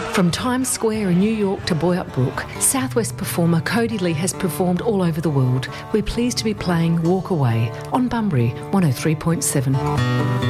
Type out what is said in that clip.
From Times Square in New York to Boyup Brook, Southwest performer Cody Lee has performed all over the world. We're pleased to be playing Walk Away on Bunbury 103.7.